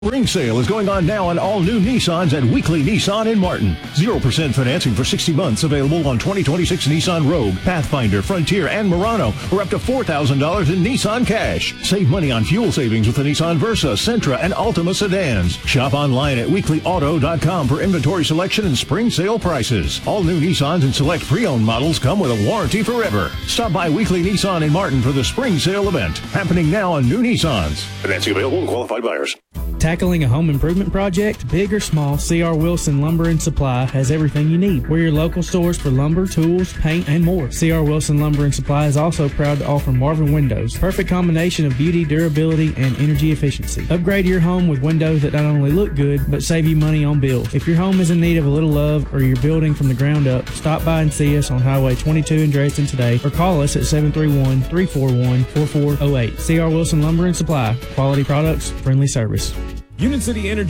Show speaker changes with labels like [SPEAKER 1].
[SPEAKER 1] Spring sale is going on now on all new Nissans at Weekly Nissan in Martin. 0% financing for 60 months available on 2026 Nissan Rogue, Pathfinder, Frontier, and Murano, or up to $4,000 in Nissan cash. Save money on fuel savings with the Nissan Versa, Sentra, and Altima sedans. Shop online at weeklyauto.com for inventory selection and spring sale prices. All new Nissans and select pre-owned models come with a warranty forever. Stop by Weekly Nissan in Martin for the spring sale event, happening now on new Nissans. Financing available to qualified buyers.
[SPEAKER 2] Tackling a home improvement project, big or small, C.R. Wilson Lumber and Supply has everything you need. We're your local stores for lumber, tools, paint, and more. C.R. Wilson Lumber and Supply is also proud to offer Marvin Windows. Perfect combination of beauty, durability, and energy efficiency. Upgrade your home with windows that not only look good, but save you money on bills. If your home is in need of a little love or you're building from the ground up, stop by and see us on Highway 22 in Dresden today or call us at 731-341-4408. C.R. Wilson Lumber and Supply. Quality products, friendly service.
[SPEAKER 3] Union City Energy